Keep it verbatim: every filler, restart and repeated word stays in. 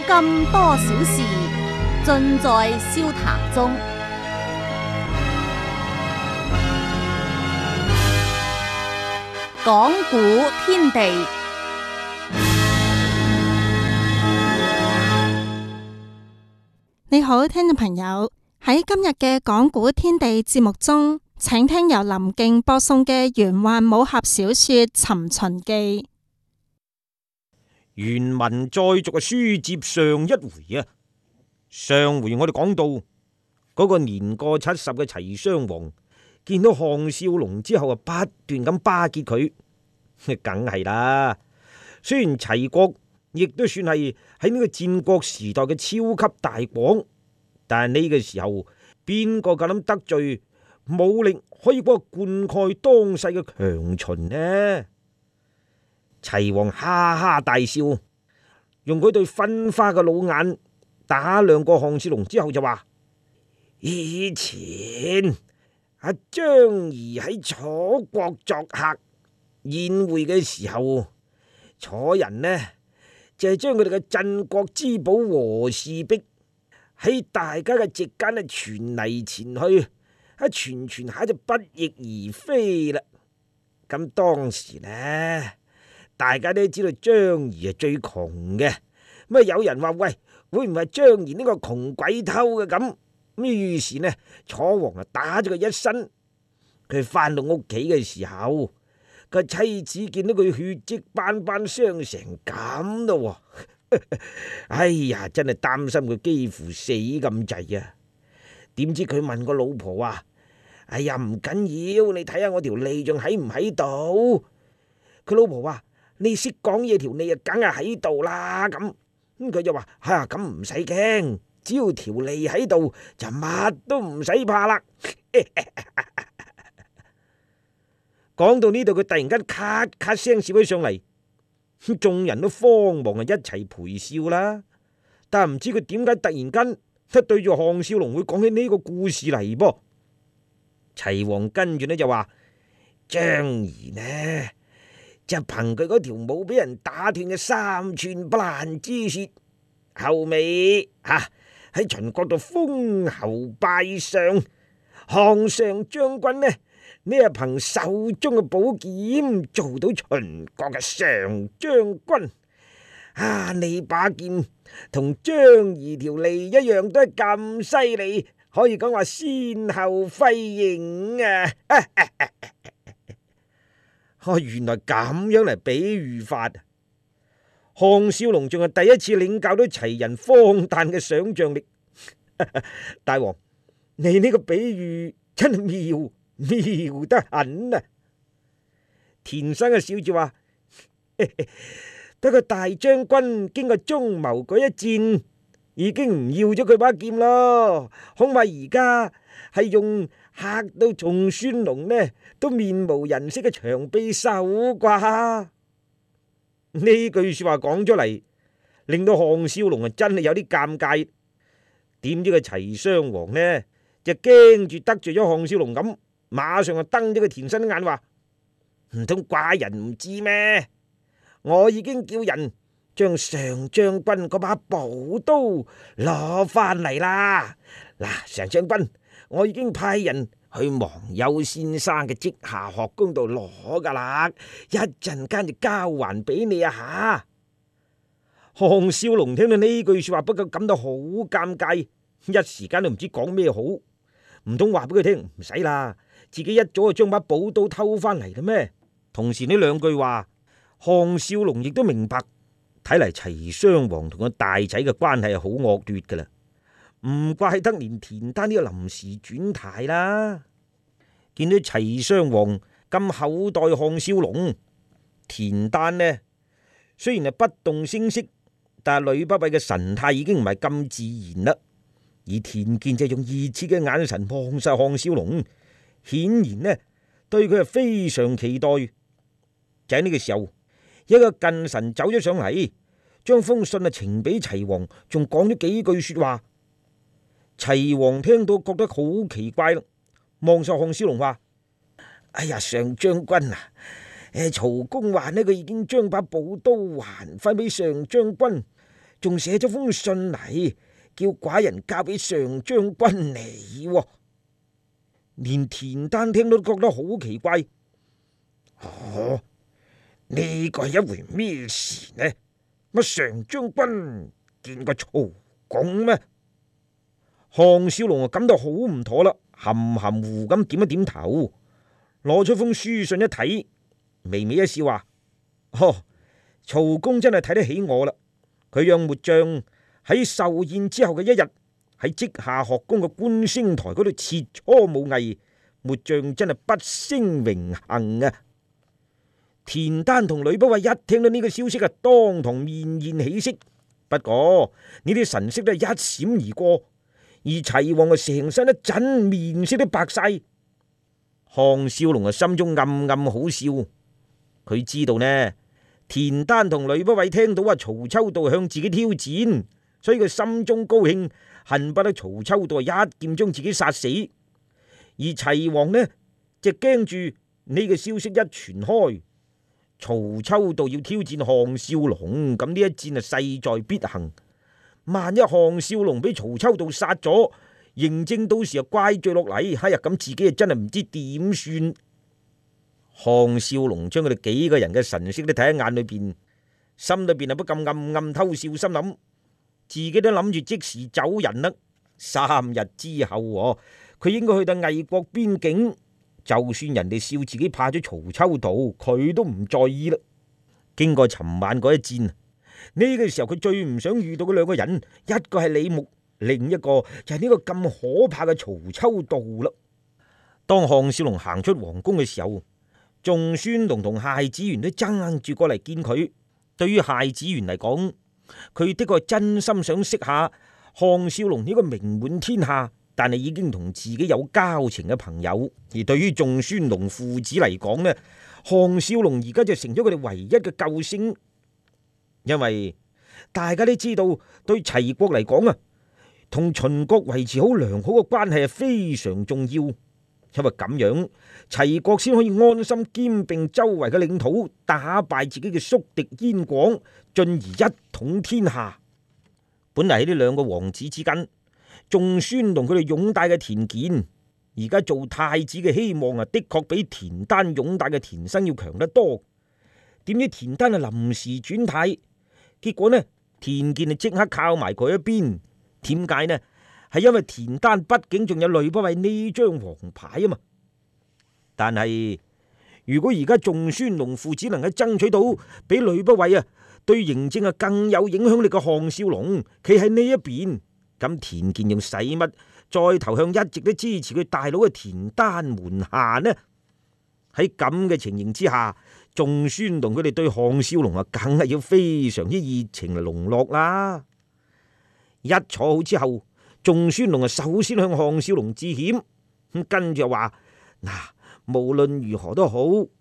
金多少事，盡在笑談中。講古天地， 你好，聽眾朋友，喺今日嘅講古天地節目中，請聽由林敬播送嘅玄幻武俠小說《尋秦記》。 原文再續嘅書接上一回啊，上回我哋講到嗰、那個年過七十嘅齊襄王見到項少龍之後啊，不斷咁巴結佢，梗係啦。雖然齊國亦都算係喺呢個戰國時代嘅超級大國，但係呢個時候邊個夠膽得罪武力可以幫我灌溉當世嘅強秦呢？齊王哈哈大笑，用佢對分花嘅老眼打量過項少龍之後就話：以前阿張儀喺楚國作客宴會嘅時候，楚人呢就係將佢哋嘅鎮國之寶和氏璧喺大家嘅席間啊傳嚟傳去，一傳傳下就不翼而飛啦。咁當時呢，大家都知道張儀係最窮嘅，咁啊有人話：喂，會唔會係張儀呢個窮鬼偷嘅咁？咁於是呢，楚王啊打咗佢一身。佢翻到屋企嘅時候，個妻子見到佢血跡斑斑，傷成咁咯，哎呀，真係擔心佢幾乎死咁滯啊！點知佢問個老婆話：哎呀，唔緊要，你睇下我條脷仲喺唔喺度？佢老婆話：你識講嘢，條脷啊梗係喺度啦。咁咁佢就話：吓，咁唔使驚，只要條脷喺度，就乜都唔使怕啦。講到呢度，佢突然間咔咔聲笑起上嚟，眾人都慌忙啊一齊陪笑啦。但係唔知佢點解突然間一對住項少龍會講起呢個故事嚟噃。齊王跟住呢就話：張儀呢就憑佢嗰條冇俾人打斷嘅三寸不爛之舌，後尾吓喺秦國度封侯拜相，項上將軍呢呢係憑手中嘅寶劍做到秦國嘅上將軍。啊，你把劍同張儀條脷一樣都係咁犀利，可以講話先後輝映啊！哦，原來咁樣嚟比喻法。項少龍仲係第一次領教到齊人荒誕嘅想象力。大王，你呢個比喻真係妙妙得很啊！田生嘅笑住話：不過大將軍經過中牟嗰一戰，已經唔要咗佢把劍咯，恐怕而家係用嚇到仲孫龍呢都面無人色嘅長臂獸啩。呢句說話講出嚟，令到項少龍啊真係有啲尷尬。點知個齊襄王呢就驚住得罪咗項少龍咁，馬上就瞪咗個田生眼話：唔通寡人唔知咩？我已經叫人將上將軍嗰把寶刀攞翻嚟啦！嗱，上將軍，我已經派人去忘憂先生嘅稷下學宮度攞噶啦，一陣間就交還俾你啊！吓，項少龍聽到呢句說話，不過感到好尷尬，一時間都唔知講咩好。唔通話俾佢聽唔使啦，自己一早就將把寶刀偷翻嚟啦咩？同時呢兩句話，項少龍亦都明白，睇嚟齊襄王同個大仔嘅關係係好惡劣噶啦，唔怪得連田丹呢個臨時轉軚啦。見到齊襄王咁厚待項少龍，田丹呢雖然係不動聲色，但係呂不韋嘅神態已經唔係咁自然啦。而田健就用熱切嘅眼神望晒項少龍，顯然呢對佢係非常期待。就喺呢個時候，一個近臣走咗上嚟，將封信啊呈俾齊王，仲講咗幾句說話。齊王聽到覺得好奇怪啦，望晒項少龍話：哎呀，上將軍啊，誒，曹公話呢佢已經將把寶刀還翻俾上將軍， 仲寫咗封信嚟，叫寡人交俾上將軍你喎。連田丹聽到都覺得好奇怪。哦，呢個係一回咩事呢？乜上將軍見過曹公咩？項少龍啊感到好唔妥啦，含含糊咁點一點頭，攞出封書信一睇，微微一笑話：哦，曹公真係睇得起我啦！佢讓末將喺壽宴之後嘅一日，喺稷下學宮嘅觀星台嗰度切磋武藝，末將真係不勝榮幸啊！田丹同呂不韋一聽到呢個消息啊，當堂面現喜色。不過呢啲神色都係一閃而過，而齊王啊成身一震，面色都白晒。項少龍啊心中暗暗好笑，佢知道呢，田丹同呂不韋聽到話曹秋道向自己挑戰，所以佢心中高興，恨不得曹秋道一劍將自己殺死。而齊王呢就驚住呢個消息一傳開，曹秋道要挑戰項少龍，咁呢一戰啊勢在必行。萬一項少龍俾曹秋道殺咗，嬴政到時又怪罪落嚟，哎呀咁自己啊真係唔知點算。項少龍將佢哋幾個人嘅神色都睇喺眼裏邊，心裏邊啊不禁暗暗偷笑，心諗自己都諗住即時走人啦。三日之後，佢應該去到魏國邊境，就算人哋笑自己怕咗曹秋道，佢都唔在意啦。經過尋晚嗰一戰，呢個時候佢最唔想遇到嘅兩個人，一個係李牧，另一個就係呢個咁可怕嘅曹秋道啦。當項少龍行出皇宮嘅時候，仲孫龍同謝子元都爭住過嚟見佢。對於謝子元嚟講，佢的確真心想識下項少龍呢個名滿天下，但係已經同自己有交情嘅朋友。而對於仲孫龍父子嚟講呢，項少龍而家就成咗佢哋唯一嘅救星。因為大家都知道，對齊國嚟講啊，同秦國維持好良好嘅關係係非常重要，因為咁樣齊國先可以安心兼併周圍嘅領土，打敗自己嘅宿敵燕廣，進而一統天下。本嚟喺呢兩個王子之間，仲孫同佢哋擁戴嘅田健，而家做太子嘅希望啊，的確比田丹擁戴嘅田生要強得多。點知田丹啊臨時轉態，結果呢田健啊即刻靠埋佢一邊。點解呢？係因為田丹畢竟仲有呂不韋呢張王牌啊嘛。但係如果而家仲孫龍父子能夠爭取到比呂不韋啊對嬴政啊更有影響力嘅項少龍企喺呢一邊，咁田健用使乜再投向一直都支持佢大佬嘅田丹門下呢？喺咁嘅情形之下，仲孫龍佢哋對項少龍啊梗係要非常之熱情濃絡啦。一坐好之後，仲孫龍啊首先向項少龍致歉，咁跟住話嗱，無論如何都好，